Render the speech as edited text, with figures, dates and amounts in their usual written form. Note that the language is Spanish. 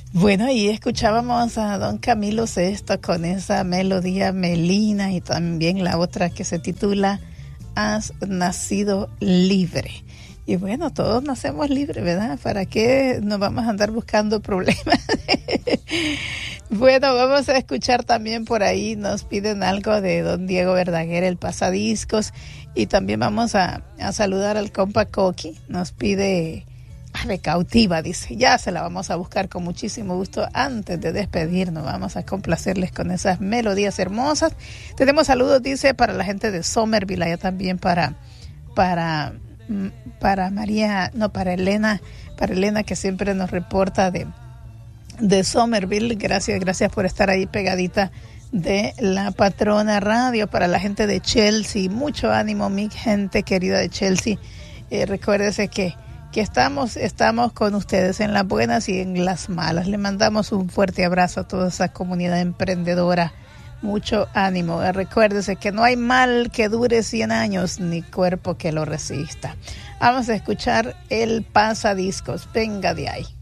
Bueno, ahí escuchábamos a don Camilo Sesto con esa melodía Melina y también la otra que se titula Has nacido libre. Y bueno, todos nacemos libres, ¿verdad? ¿Para qué nos vamos a andar buscando problemas? Bueno, vamos a escuchar también por ahí, nos piden algo de don Diego Verdaguer, el pasadiscos, y también vamos a saludar al compa Coqui, nos pide Ave Cautiva, dice, ya se la vamos a buscar con muchísimo gusto. Antes de despedirnos, vamos a complacerles con esas melodías hermosas. Tenemos saludos, dice, para la gente de Somerville, allá también para María, no, para Elena que siempre nos reporta de Somerville. Gracias por estar ahí pegadita de la Patrona Radio. Para la gente de Chelsea, mucho ánimo, mi gente querida de Chelsea. Recuérdese que estamos con ustedes en las buenas y en las malas. Le mandamos un fuerte abrazo a toda esa comunidad emprendedora. Mucho ánimo. Recuérdese que no hay mal que dure 100 años, ni cuerpo que lo resista. Vamos a escuchar el pasadiscos. Venga de ahí.